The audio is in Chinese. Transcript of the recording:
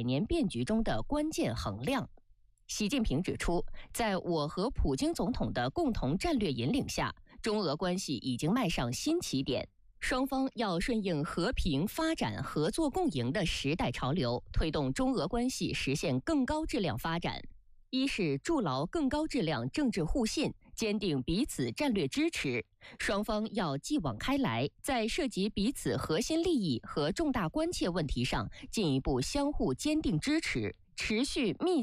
年变局中的关键衡量。习近平指出，在我和普京总统的共同战略引领下，中俄关系已经迈上新起点。双方要顺应和平发展、合作共赢的时代潮流，推动中俄关系实现更高质量发展。一是筑牢更高质量政治互信，坚定彼此战略支持。双方要继往开来，在涉及彼此核心利益和重大关切问题上进一步相互坚定支持，持续密